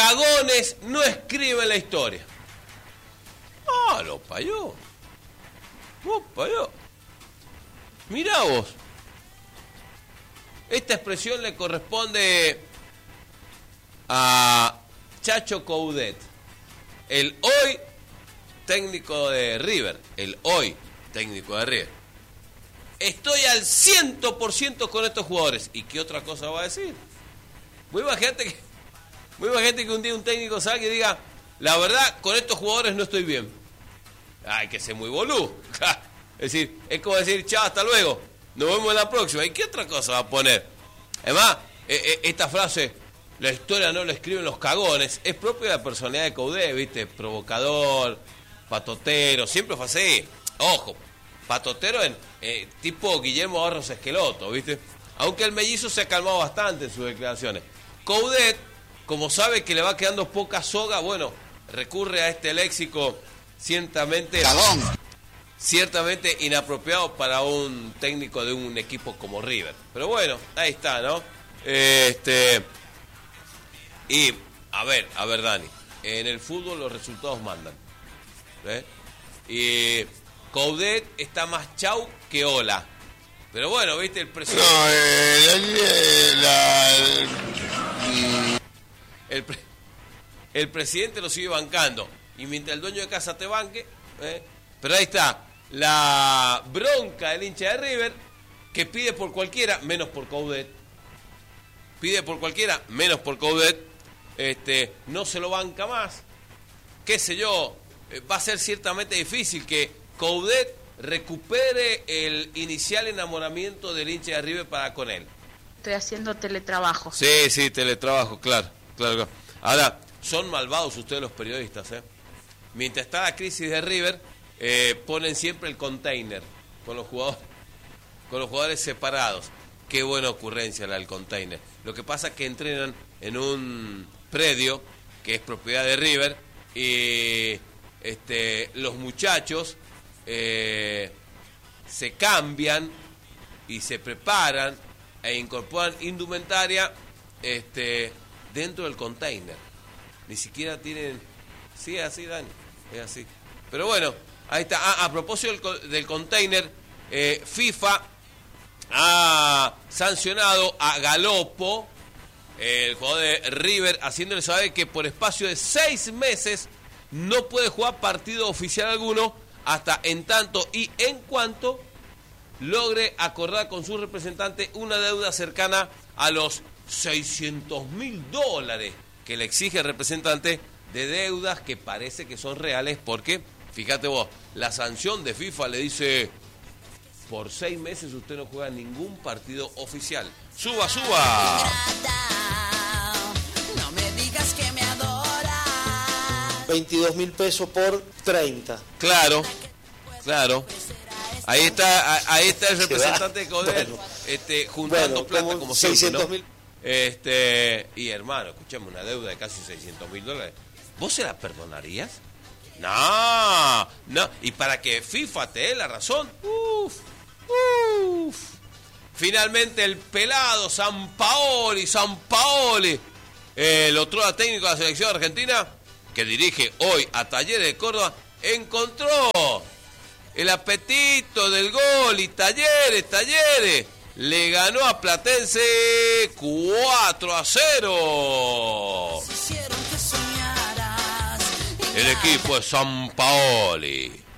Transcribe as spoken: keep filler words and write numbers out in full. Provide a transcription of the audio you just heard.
cagones no escriben la historia. Ah, lo payó. Lo payó. Mirá vos. Esta expresión le corresponde a Chacho Coudet, el hoy técnico de River. El hoy técnico de River. Estoy al cien por ciento con estos jugadores. ¿Y qué otra cosa va a decir? Muy imagínate que, muy imagínate que un día un técnico salga y diga, la verdad, con estos jugadores no estoy bien. Hay que ser muy boludo. Es decir, es como decir, chao, hasta luego, nos vemos en la próxima. ¿Y qué otra cosa va a poner? Además, eh, eh, esta frase, la historia no la escriben los cagones, es propia de la personalidad de Coudet, ¿viste? Provocador, patotero, siempre fue así. Ojo, patotero en eh, tipo Guillermo Barros Esqueloto, ¿viste? Aunque el mellizo se ha calmado bastante en sus declaraciones. Coudet, como sabe que le va quedando poca soga, bueno, recurre a este léxico ciertamente... ¡Cagón! Ciertamente inapropiado para un técnico de un equipo como River. Pero bueno, ahí está, ¿no? Este Y, a ver, a ver, Dani, en el fútbol los resultados mandan. ¿Eh? Y Coudet está más chau que hola. Pero bueno, ¿viste? El presidente... No, eh, la... el, pre... el presidente lo sigue bancando. Y mientras el dueño de casa te banque... ¿eh? Pero ahí está. La bronca del hincha de River, que pide por cualquiera, menos por Coudet. Pide por cualquiera, menos por Coudet. Este, no se lo banca más. Qué sé yo, eh, va a ser ciertamente difícil que Coudet recupere el inicial enamoramiento del hincha de River para con él. Estoy haciendo teletrabajo. Sí, sí, teletrabajo, claro, claro, claro. Ahora, son malvados ustedes los periodistas, ¿eh? Mientras está la crisis de River... Eh, ponen siempre el container con los jugadores con los jugadores separados. Qué buena ocurrencia la del container. Lo que pasa es que entrenan en un predio que es propiedad de River y este, los muchachos eh, se cambian y se preparan e incorporan indumentaria este, dentro del container. Ni siquiera tienen... Sí, es así, Dani, es así. Pero bueno, ahí está. Ah, a propósito del, del container, eh, FIFA ha sancionado a Galopo, el jugador de River, haciéndole saber que por espacio de seis meses no puede jugar partido oficial alguno hasta en tanto y en cuanto logre acordar con su representante una deuda cercana a los seiscientos mil dólares que le exige el representante, de deudas que parece que son reales porque... Fíjate vos, la sanción de FIFA le dice, por seis meses usted no juega ningún partido oficial. ¡Suba, suba! No me digas que me adoras. veintidós mil pesos por treinta. Claro, claro. Ahí está, ahí está el representante de Coudet, bueno, este, juntando bueno, plata como, como seiscientos mil. ¿No? Este, y hermano, escuchame, una deuda de casi seiscientos mil dólares. ¿Vos se la perdonarías? No, no, y para que FIFA te dé la razón, uff, uff. Finalmente el pelado Sampaoli, Sampaoli, el otro técnico de la selección argentina, que dirige hoy a Talleres de Córdoba, encontró el apetito del gol y Talleres, Talleres, le ganó a Platense cuatro a cero. El equipo de Sampaoli.